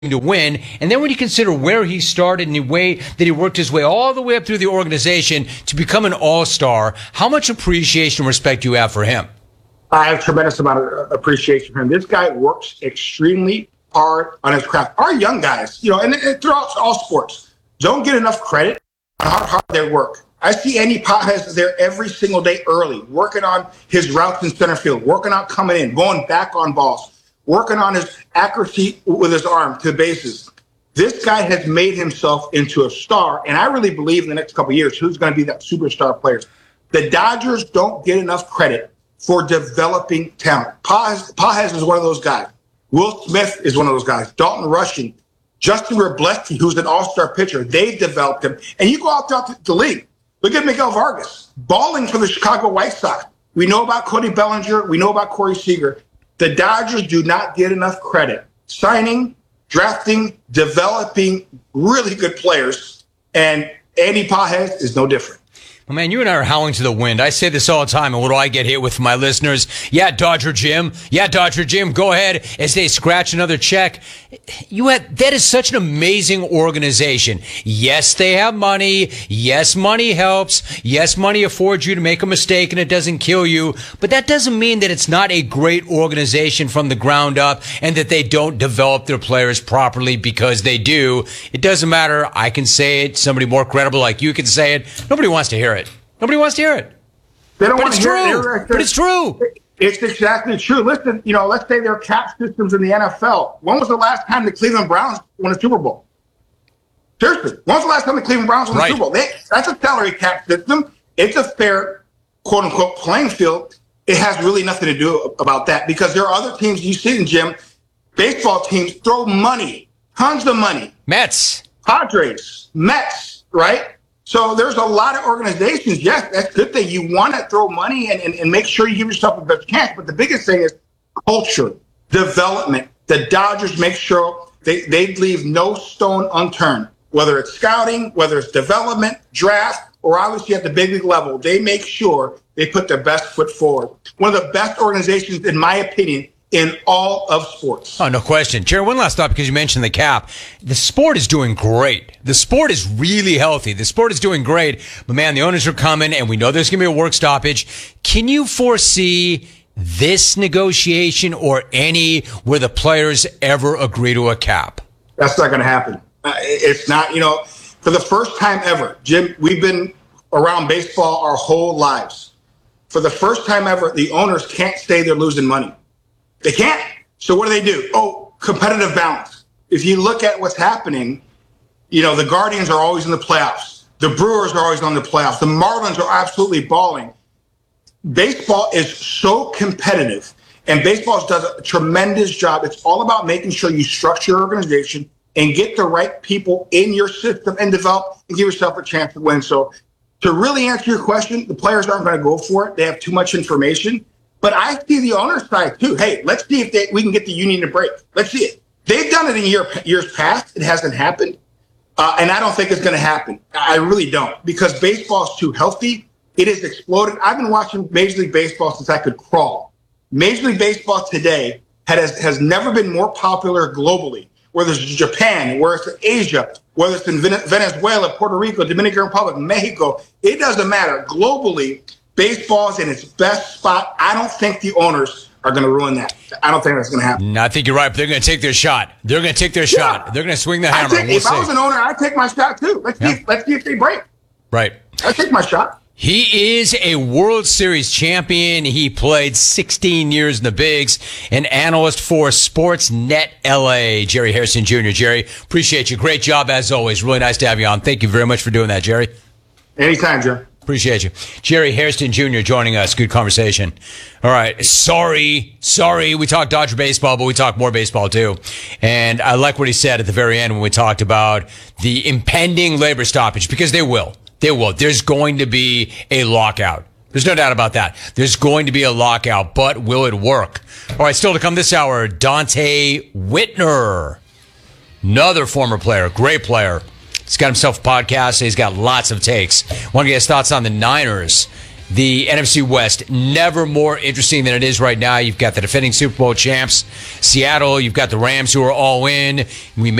to win. And then when you consider where he started and the way that he worked his way all the way up through the organization to become an all-star, how much appreciation and respect do you have for him? I have a tremendous amount of appreciation for him. This guy works extremely hard on his craft. Our young guys, and throughout all sports, don't get enough credit on how hard they work. I see Andy Pages there every single day early, working on his routes in center field, working on coming in, going back on balls, working on his accuracy with his arm to the bases. This guy has made himself into a star, and I really believe in the next couple of years who's going to be that superstar player. The Dodgers don't get enough credit for developing talent. Pages is one of those guys. Will Smith is one of those guys. Dalton Rushing, Justin Wrobleski, who's an all-star pitcher. They've developed him. And you go out throughout the league. Look at Miguel Vargas, balling for the Chicago White Sox. We know about Cody Bellinger. We know about Corey Seager. The Dodgers do not get enough credit signing, drafting, developing really good players, and Andy Pages is no different. Well, man, you and I are howling to the wind. I say this all the time, and what do I get hit with from my listeners? Yeah, Dodger Jim. Yeah, Dodger Jim. Go ahead as they scratch another check. That is such an amazing organization. Yes, they have money. Yes, money helps. Yes, money affords you to make a mistake and it doesn't kill you. But that doesn't mean that it's not a great organization from the ground up and that they don't develop their players properly, because they do. It doesn't matter. I can say it. Somebody more credible like you can say it. Nobody wants to hear it. Nobody wants to hear it. They don't want to hear it. But it's true. It's exactly true. Listen, let's say there are cap systems in the NFL. When was the last time the Cleveland Browns won a Super Bowl? Seriously, when was the last time the Cleveland Browns won a Super Bowl? That's a salary cap system. It's a fair, quote unquote, playing field. It has really nothing to do about that, because there are other teams you see in Jim. Baseball teams throw money, tons of money. Mets, Padres, Mets, right? So there's a lot of organizations. Yes, that's a good thing. You want to throw money and make sure you give yourself a best chance. But the biggest thing is culture, development. The Dodgers make sure they leave no stone unturned, whether it's scouting, whether it's development, draft, or obviously at the big league level. They make sure they put their best foot forward. One of the best organizations, in my opinion, in all of sports. Oh, no question. Jerry, one last thought, because you mentioned the cap. The sport is doing great. The sport is really healthy. The sport is doing great. But, man, the owners are coming, and we know there's going to be a work stoppage. Can you foresee this negotiation or any where the players ever agree to a cap? That's not going to happen. It's not, for the first time ever, Jim, we've been around baseball our whole lives. For the first time ever, the owners can't say they're losing money. They can't. So what do? Oh, competitive balance. If you look at what's happening, the Guardians are always in the playoffs. The Brewers are always on the playoffs. The Marlins are absolutely balling. Baseball is so competitive, and baseball does a tremendous job. It's all about making sure you structure your organization and get the right people in your system and develop and give yourself a chance to win. So to really answer your question, the players aren't going to go for it. They have too much information. But I see the owner's side, too. Hey, let's see if we can get the union to break. Let's see it. They've done it in years past. It hasn't happened. And I don't think it's going to happen. I really don't. Because baseball is too healthy. It has exploded. I've been watching Major League Baseball since I could crawl. Major League Baseball today has never been more popular globally, whether it's Japan, whether it's Asia, whether it's in Venezuela, Puerto Rico, Dominican Republic, Mexico. It doesn't matter. Globally, baseball is in its best spot. I don't think the owners are going to ruin that. I don't think that's going to happen. No, I think you're right, but they're going to take their shot. They're going to take their shot. They're going to swing the hammer. If I was an owner, I'd take my shot, too. Let's see if they break. Right. I'd take my shot. He is a World Series champion. He played 16 years in the bigs. An analyst for Sportsnet LA, Jerry Hairston Jr. Jerry, appreciate you. Great job, as always. Really nice to have you on. Thank you very much for doing that, Jerry. Anytime, Joe. Appreciate you. Jerry Hairston Jr. joining us. Good conversation. All right. Sorry. We talked Dodger baseball, but we talk more baseball too. And I like what he said at the very end when we talked about the impending labor stoppage, because they will. There's going to be a lockout. There's no doubt about that. There's going to be a lockout, but will it work? All right. Still to come this hour, Dante Whitner. Another former player. Great player. He's got himself a podcast. He's got lots of takes. Want to get his thoughts on the Niners the NFC West, never more interesting than it is right now. You've got the defending Super Bowl champs, Seattle. You've got the Rams, who are all in. We